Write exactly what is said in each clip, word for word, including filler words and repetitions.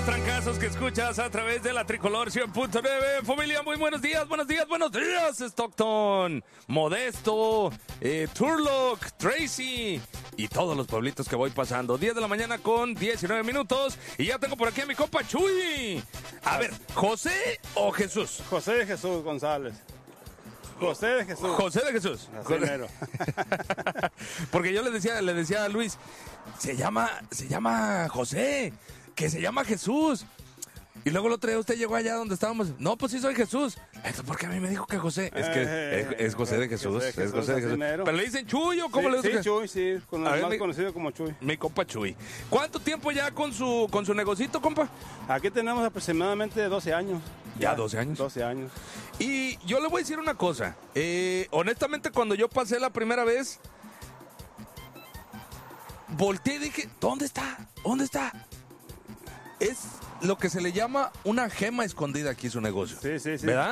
trancazos que escuchas a través de la Tricolor cien punto nueve. Familia, muy buenos días, buenos días, buenos días. Stockton, Modesto, eh, Turlock, Tracy y todos los pueblitos que voy pasando. diez de la mañana con diecinueve minutos. Y ya tengo por aquí a mi compa Chuy. A ver, ¿José o Jesús? José de Jesús González. José de Jesús. José de Jesús. Primero. Porque yo le decía, le decía a Luis, se llama, se llama José, que se llama Jesús. Y luego el otro día usted llegó allá donde estábamos. No, pues sí soy Jesús. Entonces, ¿por qué a mí me dijo que José? Es que Eh, es, es José de Jesús. José de Es José de Jesús. Jesús. Pero le dicen Chuy, ¿o cómo sí, le dicen? Sí, Chuy, sí, con A el ver, más mi- conocido como Chuy. Mi compa Chuy. ¿Cuánto tiempo ya con su con su negocito, compa? Aquí tenemos aproximadamente doce años. ¿Ya doce años? doce años. Y yo le voy a decir una cosa. Eh, honestamente, cuando yo pasé la primera vez, volteé y dije, ¿dónde está? ¿Dónde está? Es lo que se le llama una gema escondida aquí su negocio. Sí, sí, sí. ¿Verdad?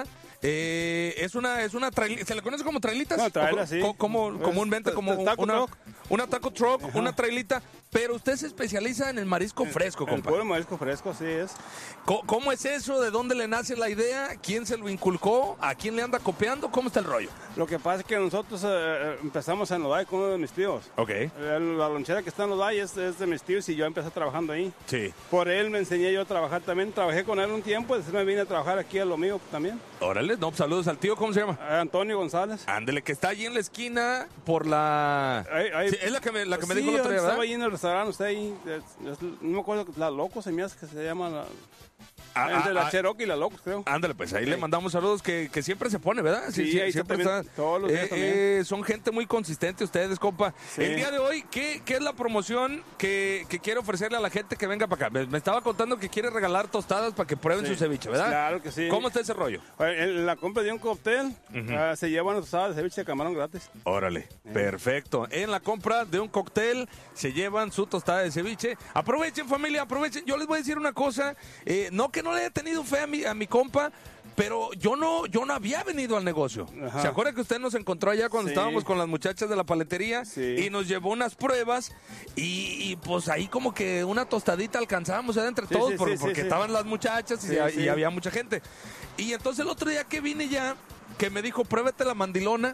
Eh, es una, es una trailita, ¿se le conoce como trailitas? No, traila, O co- sí. co- como, Es- comúnmente es- como es taco una, truck. una taco truck, Ajá. una trailita, pero usted se especializa en el marisco fresco, El compa. puro marisco fresco, sí es. Co- ¿Cómo es eso? ¿De dónde le nace la idea? ¿Quién se lo inculcó? ¿A quién le anda copiando? ¿Cómo está el rollo? Lo que pasa es que nosotros eh, empezamos en Lodai con uno de mis tíos. Ok. El- La lonchera que está en Lodai es, es de mis tíos y yo empecé trabajando ahí. Sí. Por él me enseñé yo a trabajar también. Trabajé con él un tiempo, después me vine a trabajar aquí a lo mío también. Órale, no, pues saludos al tío, ¿cómo se llama? A Antonio González. Ándele, que está allí en la esquina por la... Ahí- ahí- Sí, es la que me, la que me Sí, dijo el otro día, estaba ¿verdad? ahí en el restaurante, usted ahí, es- es- no me acuerdo, la Loco se me hace que se llama, la, Ah, entre ah, la ah, Cherokee y la Locos, creo. Ándale, pues ahí Sí. le mandamos saludos que, que siempre se pone, ¿verdad? Sí, ahí está siempre también, todos los días Eh, también. eh, son gente muy consistente ustedes, compa. Sí. El día de hoy, ¿qué, qué es la promoción que, que quiere ofrecerle a la gente que venga para acá? Me, me estaba contando que quiere regalar tostadas para que prueben Sí. su ceviche, ¿verdad? Claro que sí. ¿Cómo está ese rollo? En la compra de un cóctel ah, se llevan una tostada de ceviche de camarón gratis. Órale, perfecto. En la compra de un cóctel se llevan su tostada de ceviche. Aprovechen, familia, aprovechen. Yo les voy a decir una cosa. eh, no que no le haya tenido fe a mi, a mi compa, pero yo no, yo no había venido al negocio. Ajá. ¿Se acuerda que usted nos encontró allá cuando Sí. estábamos con las muchachas de la paletería? Sí. Y nos llevó unas pruebas y, y, pues ahí como que una tostadita alcanzábamos ¿eh? entre Sí, todos sí, por- sí, sí, porque sí. estaban las muchachas y, Sí, y sí. había mucha gente. Y entonces el otro día que vine ya, que me dijo, pruébate la mandilona.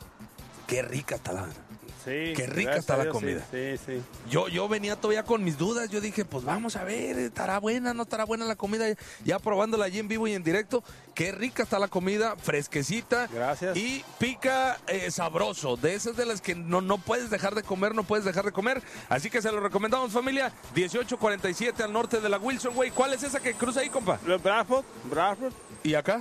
Qué rica está la... Sí. Qué rica gracias está a la Dios, comida. Sí, sí. sí. Yo, yo venía todavía con mis dudas, yo dije, pues vamos a ver, estará buena, no estará buena la comida, ya probándola allí en vivo y en directo, qué rica está la comida, fresquecita. Gracias. Y pica eh, sabroso, de esas de las que no, no puedes dejar de comer, no puedes dejar de comer, así que se lo recomendamos, familia, dieciocho cuarenta y siete al norte de la Wilson, güey. ¿Cuál es esa que cruza ahí, compa? Los Bradford, Bradford, ¿Y acá?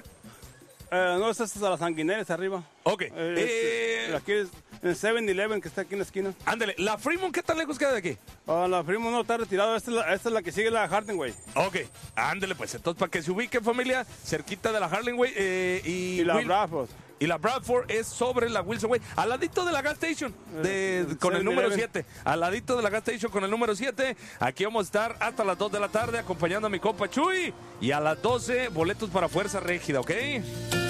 eh, no, esta es a la Sanguineras arriba. Ok, Eh, eh, este, aquí es el seven eleven que está aquí en la esquina. ándale, ¿la Fremont qué tan lejos queda de aquí? Ah, la primo no está retirada, esta es la, esta es la que sigue la Hardingway. Ok, ándale pues, entonces para que se ubique familia, cerquita de la Harlem Way eh, y, Y la Will- Bradford. y la Bradford es sobre la Wilson Way, al ladito de la gas station, de, Eh, con el seven número eleven. siete, al ladito de la gas station con el número siete, aquí vamos a estar hasta las dos de la tarde acompañando a mi compa Chuy y a las doce boletos para Fuerza Régida, ¿ok?